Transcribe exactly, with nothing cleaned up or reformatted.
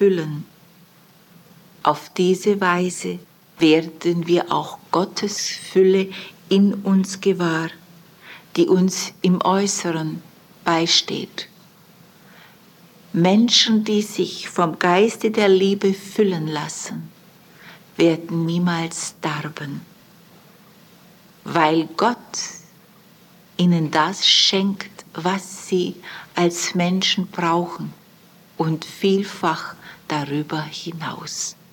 füllen. Auf diese Weise werden wir auch Gottes Fülle in uns gewahr, die uns im Äußeren beisteht. Menschen, die sich vom Geiste der Liebe füllen lassen, werden niemals darben, weil Gott ihnen das schenkt, was sie als Menschen brauchen und vielfach darüber hinaus.